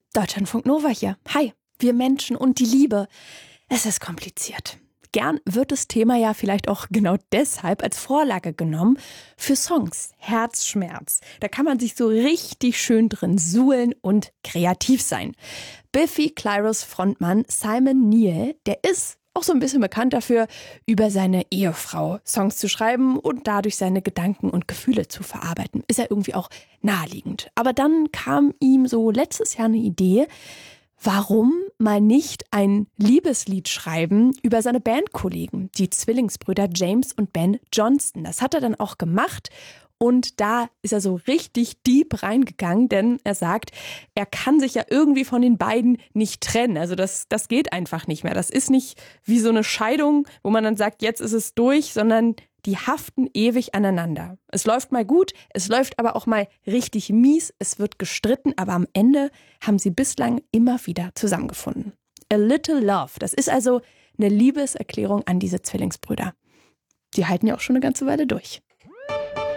Deutschlandfunk Nova hier. Hi, wir Menschen und die Liebe. Es ist kompliziert. Gern wird das Thema ja vielleicht auch genau deshalb als Vorlage genommen für Songs. Herzschmerz. Da kann man sich so richtig schön drin suhlen und kreativ sein. Biffy Clyros Frontmann Simon Neil, der ist auch so ein bisschen bekannt dafür, über seine Ehefrau Songs zu schreiben und dadurch seine Gedanken und Gefühle zu verarbeiten. Ist ja irgendwie auch naheliegend. Aber dann kam ihm so letztes Jahr eine Idee, warum mal nicht ein Liebeslied schreiben über seine Bandkollegen, die Zwillingsbrüder James und Ben Johnston. Das hat er dann auch gemacht. Und da ist er so richtig deep reingegangen, denn er sagt, er kann sich ja irgendwie von den beiden nicht trennen. Also das geht einfach nicht mehr. Das ist nicht wie so eine Scheidung, wo man dann sagt, jetzt ist es durch, sondern die haften ewig aneinander. Es läuft mal gut, es läuft aber auch mal richtig mies. Es wird gestritten, aber am Ende haben sie bislang immer wieder zusammengefunden. A Little Love, das ist also eine Liebeserklärung an diese Zwillingsbrüder. Die halten ja auch schon eine ganze Weile durch.